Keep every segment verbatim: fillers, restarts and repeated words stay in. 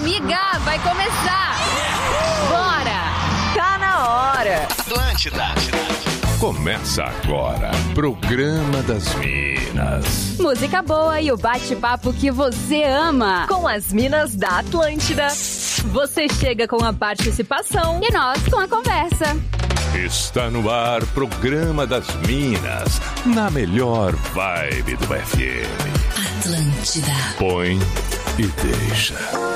Amiga, vai começar! Bora! Tá na hora! Atlântida! Começa agora, Programa das Minas. Música boa e o bate-papo que você ama. Com as minas da Atlântida. Você chega com a participação e nós com a conversa. Está no ar, Programa das Minas, na melhor vibe do F M. Atlântida. Põe e deixa.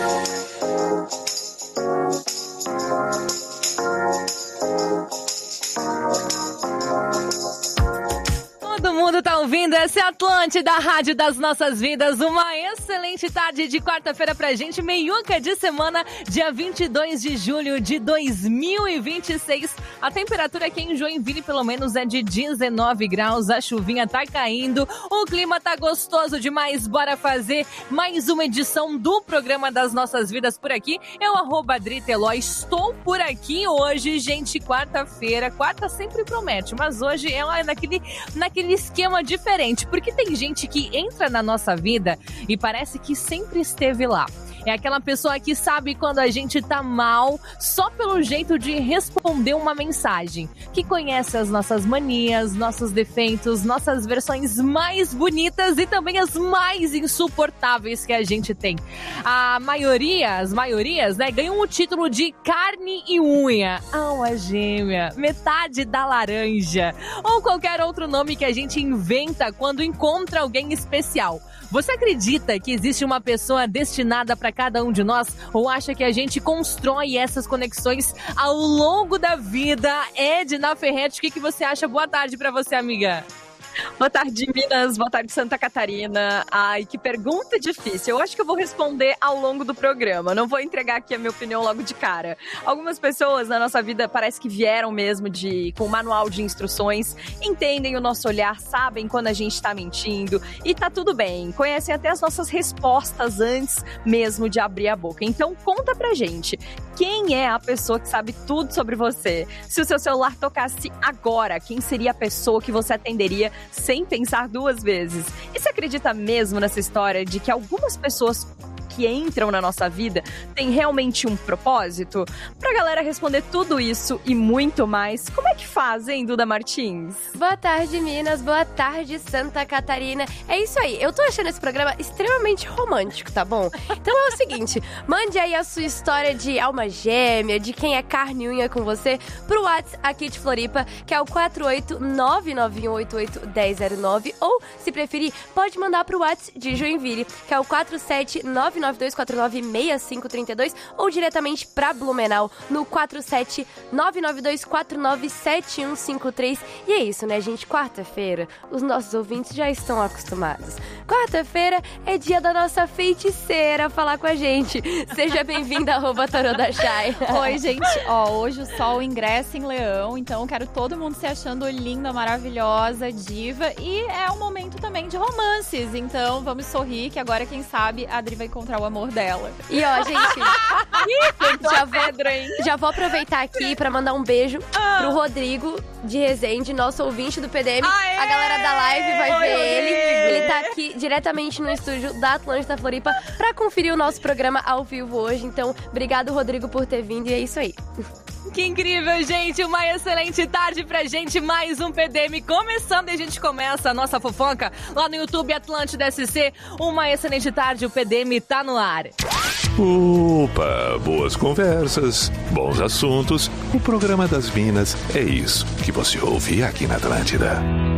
Todo mundo tá ouvindo? Essa é a Atlântida, a rádio das nossas vidas. Uma excelente tarde de quarta-feira pra gente, meiuca de semana, dia vinte e dois de julho de dois mil e vinte e seis. A temperatura aqui em Joinville, pelo menos, é de dezenove graus. A chuvinha tá caindo, o clima tá gostoso demais. Bora fazer mais uma edição do Programa das Nossas Vidas por aqui. Eu, arroba Adri Teló, estou por aqui hoje, gente, quarta-feira. Quarta sempre promete, mas hoje é naquele, naquele esquema diferente, porque tem gente que entra na nossa vida e parece que sempre esteve lá. É aquela pessoa que sabe quando a gente tá mal só pelo jeito de responder uma mensagem. Que conhece as nossas manias, nossos defeitos, nossas versões mais bonitas e também as mais insuportáveis que a gente tem. A maioria, as maiorias, né, ganham o título de carne e unha. Alma gêmea, metade da laranja. Ou qualquer outro nome que a gente inventa quando encontra alguém especial. Você acredita que existe uma pessoa destinada para cada um de nós? Ou acha que a gente constrói essas conexões ao longo da vida? Edna Ferretti, o que, que você acha? Boa tarde para você, amiga. Boa tarde, Minas. Boa tarde, Santa Catarina. Ai, que pergunta difícil. Eu acho que eu vou responder ao longo do programa. Não vou entregar aqui a minha opinião logo de cara. Algumas pessoas na nossa vida parece que vieram mesmo de com um manual de instruções, entendem o nosso olhar, sabem quando a gente tá mentindo e tá tudo bem. Conhecem até as nossas respostas antes mesmo de abrir a boca. Então, conta pra gente. Quem é a pessoa que sabe tudo sobre você? Se o seu celular tocasse agora, quem seria a pessoa que você atenderia sem pensar duas vezes? E você acredita mesmo nessa história de que algumas pessoas que entram na nossa vida têm realmente um propósito? Pra galera responder tudo isso e muito mais, como é que faz, hein, Duda Martins? Boa tarde, Minas. Boa tarde, Santa Catarina. É isso aí, eu tô achando esse programa extremamente romântico, tá bom? Então é o seguinte, mande aí a sua história de alma gêmea, de quem é carne e unha com você, pro WhatsApp aqui de Floripa, que é o quatro oito nove nove um oito oito um zero zero nove, ou, se preferir, pode mandar pro WhatsApp de Joinville, que é o quatro sete nove nove dois quatro nove seis cinco três dois, ou diretamente pra Blumenau no quatro sete nove nove dois quatro nove sete um cinco três. E é isso, né, gente? Quarta-feira, os nossos ouvintes já estão acostumados. Quarta-feira é dia da nossa feiticeira falar com a gente. Seja bem-vinda, arroba Tarô da Chay. Oi, gente. Ó, hoje o sol ingressa em Leão, então eu quero todo mundo se achando linda, maravilhosa, diva. E é um momento também de romances, então vamos sorrir que agora, quem sabe, a Adri vai encontrar o amor dela. E ó, gente, já, vou, já vou aproveitar aqui pra mandar um beijo ah. pro Rodrigo de Resende, nosso ouvinte do P D M. Aê! A galera da live vai Oi, ver Rodrigo. ele. Ele tá aqui diretamente no estúdio da Atlântida Floripa pra conferir o nosso programa ao vivo hoje. Então, obrigado, Rodrigo, por ter vindo, e é isso aí. Que incrível, gente! Uma excelente tarde pra gente, mais um P D M começando, e a gente começa a nossa fofoca lá no YouTube Atlântida S C. Uma excelente tarde, o P D M tá no ar. Opa, boas conversas, bons assuntos. O Programa das Minas é isso que você ouve aqui na Atlântida.